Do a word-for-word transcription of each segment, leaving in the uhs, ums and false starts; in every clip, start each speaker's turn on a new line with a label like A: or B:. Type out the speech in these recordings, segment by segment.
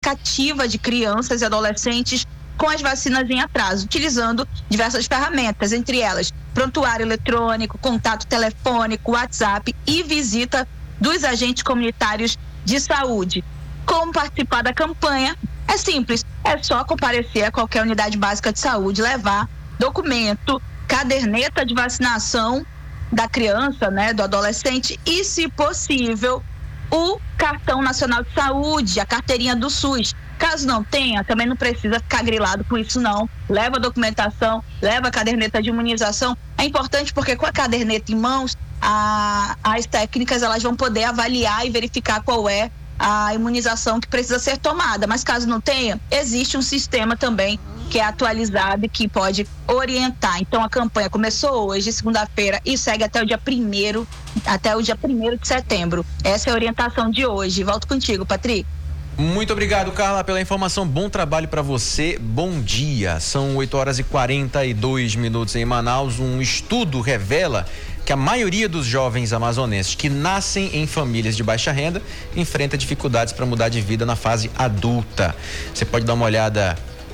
A: cativa de crianças e adolescentes com as vacinas em atraso, utilizando diversas ferramentas, entre elas prontuário eletrônico, contato telefônico, WhatsApp e visita dos agentes comunitários de saúde. Como participar da campanha? É simples, é só comparecer a qualquer unidade básica de saúde, levar documento, caderneta de vacinação da criança, né, do adolescente e, se possível, o cartão nacional de saúde, a carteirinha do SUS. Caso não tenha, também não precisa ficar grilado com isso não. Leva a documentação, leva a caderneta de imunização. É importante porque com a caderneta em mãos, a, as técnicas elas vão poder avaliar e verificar qual é a imunização que precisa ser tomada. Mas caso não tenha, existe um sistema também que é atualizado e que pode orientar. Então a campanha começou hoje, segunda-feira, e segue até o dia primeiro, até o dia primeiro de setembro. Essa é a orientação de hoje. Volto contigo, Patrick.
B: Muito obrigado, Carla, pela informação. Bom trabalho para você. Bom dia. São oito horas e quarenta e dois minutos em Manaus. Um estudo revela que a maioria dos jovens amazonenses que nascem em famílias de baixa renda enfrenta dificuldades para mudar de vida na fase adulta. Você pode dar uma olhada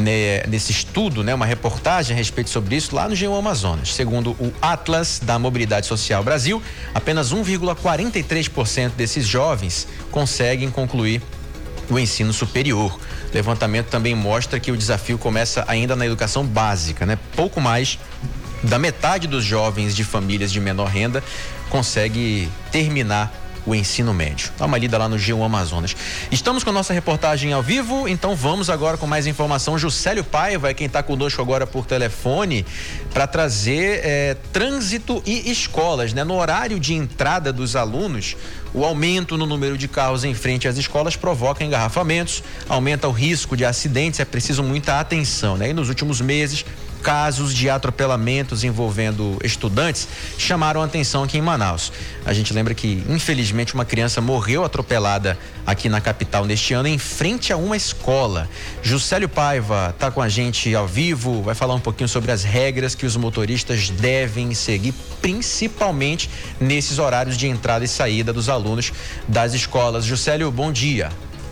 B: nesse estudo, né, uma reportagem a respeito sobre isso lá no G um Amazonas. Segundo o Atlas da Mobilidade Social Brasil, apenas um vírgula quarenta e três por cento desses jovens conseguem concluir o ensino superior. O levantamento também mostra que o desafio começa ainda na educação básica, né? Pouco mais da metade dos jovens de famílias de menor renda consegue terminar o ensino médio. Dá uma lida lá no G um Amazonas. Estamos com a nossa reportagem ao vivo, então vamos agora com mais informação. Juscelio Paiva é quem está conosco agora por telefone para trazer é, trânsito e escolas, né? No horário de entrada dos alunos, o aumento no número de carros em frente às escolas provoca engarrafamentos, aumenta o risco de acidentes, é preciso muita atenção, né? E nos últimos meses, casos de atropelamentos envolvendo estudantes chamaram a atenção aqui em Manaus. A gente lembra que, infelizmente, uma criança morreu atropelada aqui na capital neste ano em frente a uma escola. Juscelio Paiva está com a gente ao vivo, vai falar um pouquinho sobre as regras que os motoristas devem seguir, principalmente nesses horários de entrada e saída dos alunos das escolas. Juscelio, bom dia.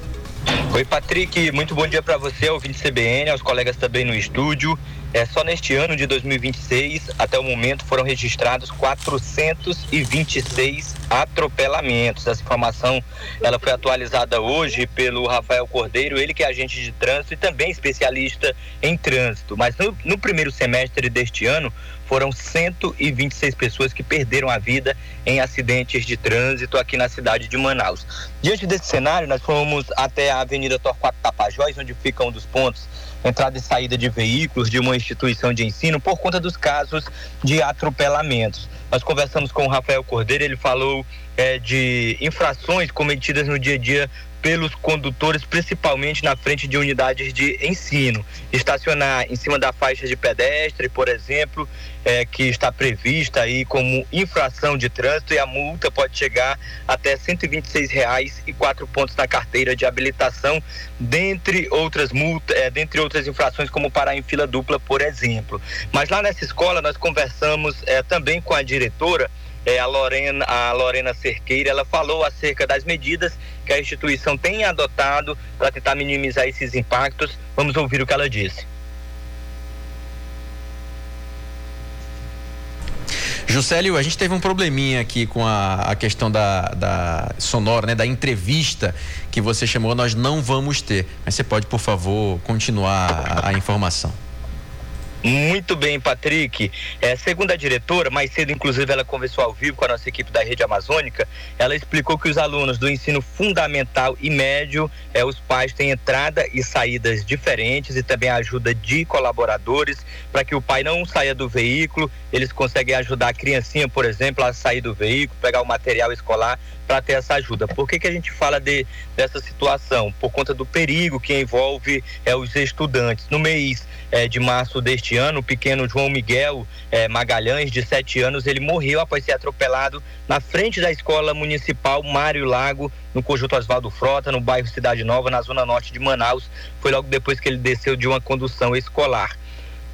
C: Oi, Patrick, muito bom dia para você, ouvinte C B N, aos colegas também no estúdio. É, só neste ano de dois mil e vinte e seis, até o momento, foram registrados quatrocentos e vinte e seis atropelamentos. Essa informação ela foi atualizada hoje pelo Rafael Cordeiro, ele que é agente de trânsito e também especialista em trânsito. Mas no, no primeiro semestre deste ano, foram cento e vinte e seis pessoas que perderam a vida em acidentes de trânsito aqui na cidade de Manaus. Diante desse cenário, nós fomos até a Avenida Torquato Tapajós, onde fica um dos pontos entrada e saída de veículos de uma instituição de ensino por conta dos casos de atropelamentos. Nós conversamos com o Rafael Cordeiro, ele falou é, de infrações cometidas no dia a dia pelos condutores, principalmente na frente de unidades de ensino. Estacionar em cima da faixa de pedestre, por exemplo, é, que está prevista aí como infração de trânsito, e a multa pode chegar até cento e vinte e seis reais e quatro pontos na carteira de habilitação, dentre outras multas, é, dentre outras infrações, como parar em fila dupla, por exemplo. Mas lá nessa escola nós conversamos é, também com a diretora, É, a Lorena, a Lorena Cerqueira. Ela falou acerca das medidas que a instituição tem adotado para tentar minimizar esses impactos. Vamos ouvir o que ela disse.
B: Juscelio, a gente teve um probleminha aqui com a, a questão da, da sonora, né, da entrevista que você chamou, nós não vamos ter. Mas você pode, por favor, continuar a, a informação.
C: Muito bem, Patrick. É, segundo a diretora, mais cedo, inclusive, ela conversou ao vivo com a nossa equipe da Rede Amazônica. Ela explicou que os alunos do ensino fundamental e médio, é, os pais têm entrada e saídas diferentes e também a ajuda de colaboradores para que o pai não saia do veículo. Eles conseguem ajudar a criancinha, por exemplo, a sair do veículo, pegar o material escolar para ter essa ajuda. Por que que a gente fala de, dessa situação? Por conta do perigo que envolve é, os estudantes. No mês é, de março deste ano, o pequeno João Miguel é, Magalhães, de sete anos, ele morreu após ser atropelado na frente da escola municipal Mário Lago, no conjunto Oswaldo Frota, no bairro Cidade Nova, na zona norte de Manaus. Foi logo depois que ele desceu de uma condução escolar.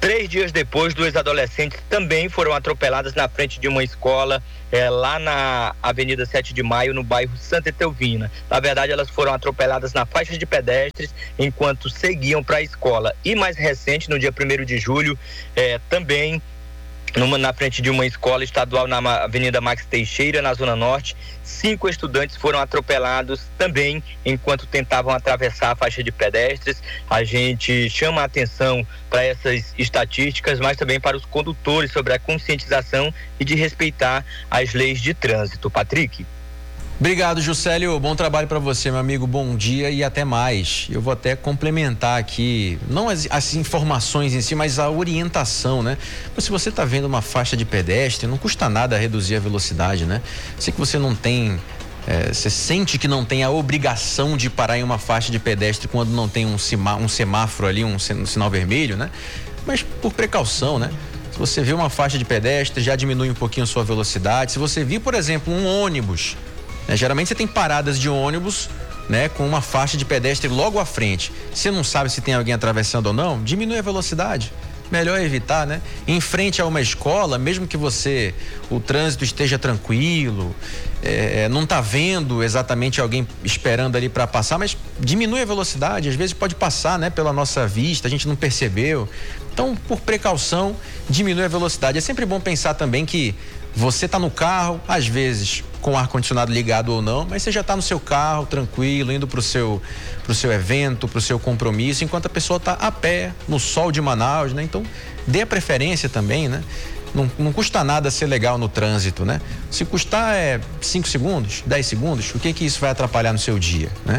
C: Três dias depois, duas adolescentes também foram atropeladas na frente de uma escola é, lá na Avenida sete de Maio, no bairro Santa Etelvina. Na verdade, elas foram atropeladas na faixa de pedestres enquanto seguiam para a escola. E mais recente, no dia primeiro de julho, é, também numa, na frente de uma escola estadual na Avenida Max Teixeira, na Zona Norte, cinco estudantes foram atropelados também enquanto tentavam atravessar a faixa de pedestres. A gente chama a atenção para essas estatísticas, mas também para os condutores sobre a conscientização e de respeitar as leis de trânsito. Patrick.
B: Obrigado, Juscelio. Bom trabalho para você, meu amigo. Bom dia e até mais. Eu vou até complementar aqui, não as, as informações em si, mas a orientação, né? Mas se você está vendo uma faixa de pedestre, não custa nada reduzir a velocidade, né? Sei que você não tem, é, você sente que não tem a obrigação de parar em uma faixa de pedestre quando não tem um, cima, um semáforo ali, um, um sinal vermelho, né? Mas por precaução, né? Se você vê uma faixa de pedestre, já diminui um pouquinho a sua velocidade. Se você vir, por exemplo, um ônibus, né? Geralmente você tem paradas de ônibus, né, com uma faixa de pedestre logo à frente. Você não sabe se tem alguém atravessando ou não, diminui a velocidade. Melhor evitar, né? Em frente a uma escola, mesmo que você, o trânsito esteja tranquilo, é, não tá vendo exatamente alguém esperando ali para passar, mas diminui a velocidade. Às vezes pode passar, né, pela nossa vista, a gente não percebeu. Então, por precaução, diminui a velocidade. É sempre bom pensar também que você tá no carro, às vezes com o ar-condicionado ligado ou não, mas você já tá no seu carro, tranquilo, indo pro seu, pro seu evento, pro seu compromisso, enquanto a pessoa tá a pé, no sol de Manaus, né? Então, dê a preferência também, né? Não, não custa nada ser legal no trânsito, né? Se custar é cinco segundos, dez segundos, o que que isso vai atrapalhar no seu dia, né?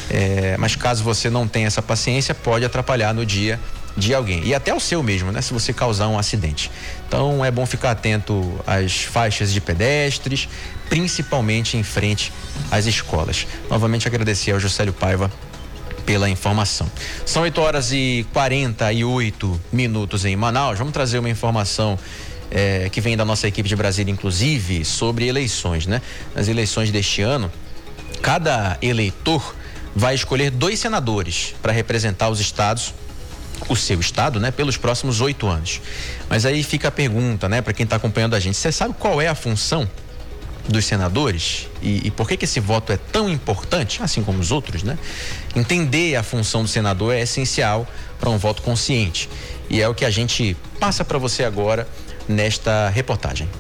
B: É, mas caso você não tenha essa paciência, pode atrapalhar no dia de alguém, e até o seu mesmo, né? Se você causar um acidente. Então é bom ficar atento às faixas de pedestres, principalmente em frente às escolas. Novamente agradecer ao Juscelio Paiva pela informação. São oito horas e quarenta e oito minutos em Manaus. Vamos trazer uma informação é, que vem da nossa equipe de Brasília, inclusive, sobre eleições, né? Nas eleições deste ano, cada eleitor vai escolher dois senadores para representar os estados, o seu estado, né, pelos próximos oito anos. Mas aí fica a pergunta, né, para quem está acompanhando a gente: você sabe qual é a função dos senadores e, e por que que esse voto é tão importante, assim como os outros, né? Entender a função do senador é essencial para um voto consciente, e é o que a gente passa para você agora nesta reportagem.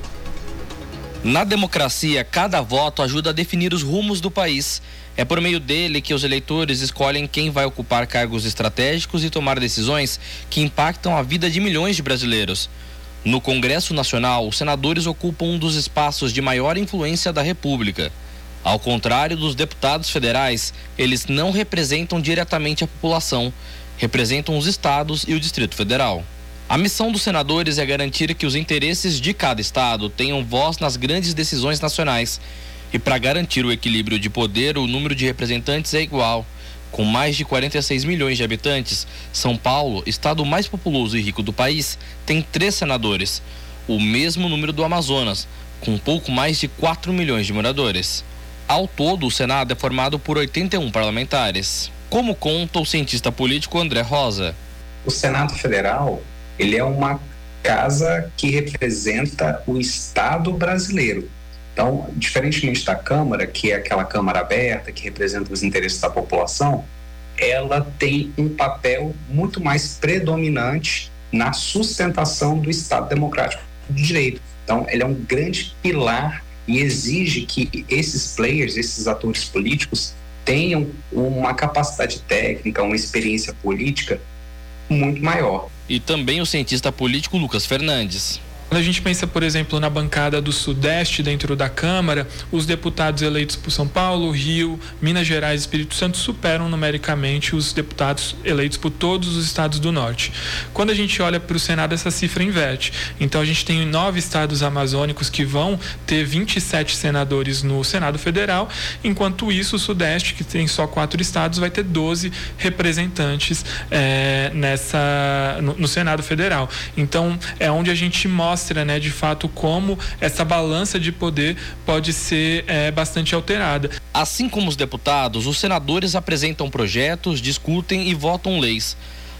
D: Na democracia, cada voto ajuda a definir os rumos do país. É por meio dele que os eleitores escolhem quem vai ocupar cargos estratégicos e tomar decisões que impactam a vida de milhões de brasileiros. No Congresso Nacional, os senadores ocupam um dos espaços de maior influência da República. Ao contrário dos deputados federais, eles não representam diretamente a população, representam os estados e o Distrito Federal. A missão dos senadores é garantir que os interesses de cada estado tenham voz nas grandes decisões nacionais. E para garantir o equilíbrio de poder, o número de representantes é igual. Com mais de quarenta e seis milhões de habitantes, São Paulo, estado mais populoso e rico do país, tem três senadores, o mesmo número do Amazonas, com pouco mais de quatro milhões de moradores. Ao todo, o Senado é formado por oitenta e um parlamentares. Como conta o cientista político André Rosa.
E: O Senado Federal, ele é uma casa que representa o Estado brasileiro. Então, diferentemente da Câmara, que é aquela Câmara aberta, que representa os interesses da população, ela tem um papel muito mais predominante na sustentação do Estado Democrático de Direito. Então, ele é um grande pilar e exige que esses players, esses atores políticos, tenham uma capacidade técnica, uma experiência política muito maior.
D: E também o cientista político Lucas Fernandes.
F: Quando a gente pensa, por exemplo, na bancada do Sudeste dentro da Câmara, os deputados eleitos por São Paulo, Rio, Minas Gerais e Espírito Santo superam numericamente os deputados eleitos por todos os estados do Norte. Quando a gente olha para o Senado, essa cifra inverte. Então a gente tem nove estados amazônicos que vão ter vinte e sete senadores no Senado Federal, enquanto isso o Sudeste, que tem só quatro estados, vai ter doze representantes é, nessa, no, no Senado Federal. Então é onde a gente mostra, né, de fato, como essa balança de poder pode ser é, bastante alterada.
D: Assim como os deputados, os senadores apresentam projetos, discutem e votam leis.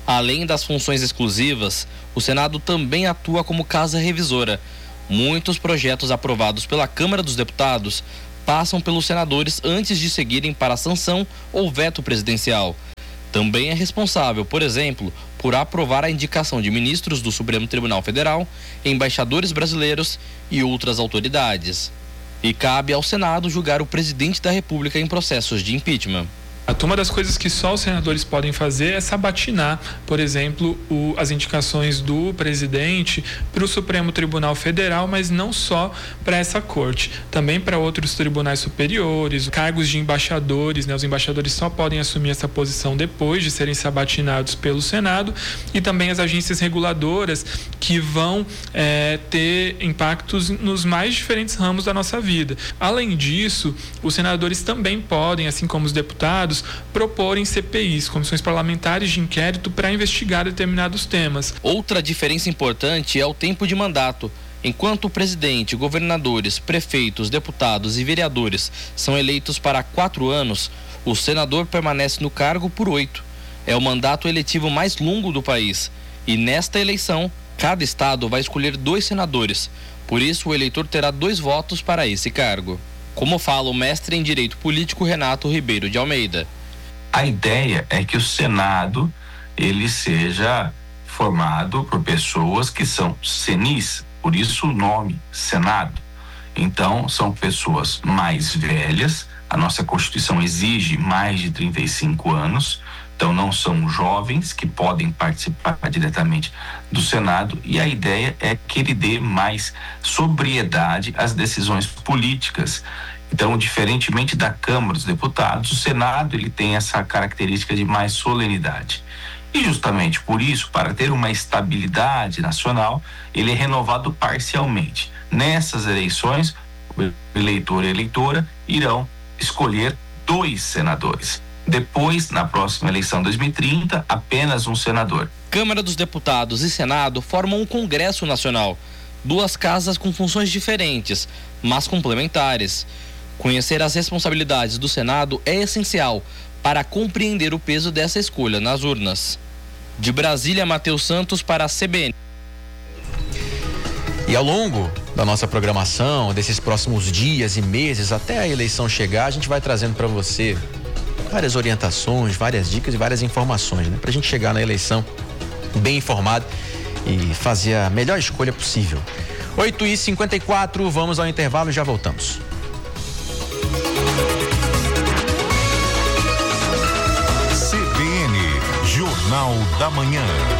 D: Além das funções exclusivas, o Senado também atua como casa revisora. Muitos projetos aprovados pela Câmara dos Deputados passam pelos senadores antes de seguirem para a sanção ou veto presidencial. Também é responsável, por exemplo, por aprovar a indicação de ministros do Supremo Tribunal Federal, embaixadores brasileiros e outras autoridades. E cabe ao Senado julgar o presidente da República em processos de impeachment.
F: Uma das coisas que só os senadores podem fazer é sabatinar, por exemplo, o, as indicações do presidente para o Supremo Tribunal Federal, mas não só para essa corte, também para outros tribunais superiores, cargos de embaixadores, né? Os embaixadores só podem assumir essa posição depois de serem sabatinados pelo Senado, e também as agências reguladoras que vão é, ter impactos nos mais diferentes ramos da nossa vida. Além disso, os senadores também podem, assim como os deputados, proporem C P Is, comissões parlamentares de inquérito, para investigar determinados temas.
D: Outra diferença importante é o tempo de mandato. Enquanto o presidente, governadores, prefeitos, deputados e vereadores são eleitos para quatro anos, o senador permanece no cargo por oito. É o mandato eletivo mais longo do país. E nesta eleição, cada estado vai escolher dois senadores. Por isso, o eleitor terá dois votos para esse cargo. Como fala o mestre em Direito Político Renato Ribeiro de Almeida.
G: A ideia é que o Senado ele seja formado por pessoas que são senis, por isso o nome Senado. Então, são pessoas mais velhas, a nossa Constituição exige mais de trinta e cinco anos, então não são jovens que podem participar diretamente do Senado, e a ideia é que ele dê mais sobriedade às decisões políticas. Então, diferentemente da Câmara dos Deputados, o Senado ele tem essa característica de mais solenidade. E justamente por isso, para ter uma estabilidade nacional, ele é renovado parcialmente. Nessas eleições, o eleitor e a eleitora irão escolher dois senadores. Depois, na próxima eleição dois mil e trinta, apenas um senador.
D: Câmara dos Deputados e Senado formam um Congresso Nacional. Duas casas com funções diferentes, mas complementares. Conhecer as responsabilidades do Senado é essencial para compreender o peso dessa escolha nas urnas. De Brasília, Matheus Santos para a C B N.
B: E ao longo da nossa programação, desses próximos dias e meses, até a eleição chegar, a gente vai trazendo para você várias orientações, várias dicas e várias informações, né? Pra gente chegar na eleição bem informado e fazer a melhor escolha possível. oito e cinquenta e quatro, vamos ao intervalo e já voltamos.
H: C B N, Jornal da Manhã.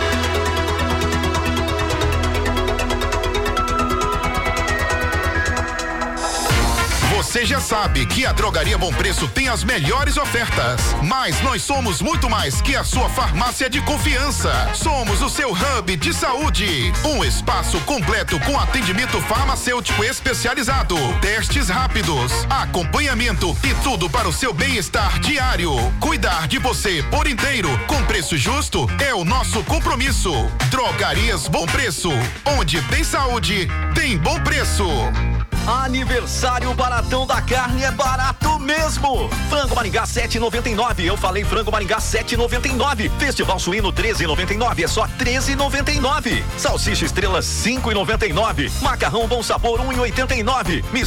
H: Você já sabe que a Drogaria Bom Preço tem as melhores ofertas, mas nós somos muito mais que a sua farmácia de confiança. Somos o seu hub de saúde, um espaço completo com atendimento farmacêutico especializado, testes rápidos, acompanhamento e tudo para o seu bem-estar diário. Cuidar de você por inteiro com preço justo é o nosso compromisso. Drogarias Bom Preço, onde tem saúde, tem bom preço.
I: Aniversário Baratão da Carne é barato mesmo. Frango Maringá sete e noventa e nove. Eu falei frango Maringá sete e noventa e nove. Festival suíno treze e noventa e nove. É só treze e noventa e nove. Salsicha Estrela cinco e noventa e nove. Macarrão Bom Sabor um e oitenta e nove.